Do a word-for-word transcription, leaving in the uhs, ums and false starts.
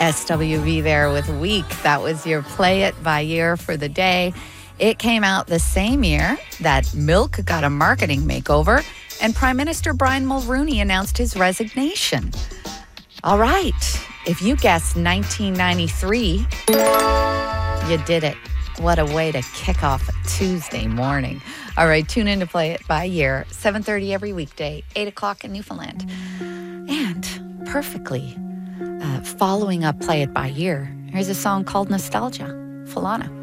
S W V there with Week. That was your Play It by Year for the day. It came out the same year that Milk got a marketing makeover and Prime Minister Brian Mulroney announced his resignation. All right. If you guessed nineteen ninety-three, you did it. What a way to kick off a Tuesday morning. All right, tune in to Play It by Year, seven thirty every weekday, eight o'clock in Newfoundland. And perfectly uh, following up Play It by Year, here's a song called Nostalgia, Falana.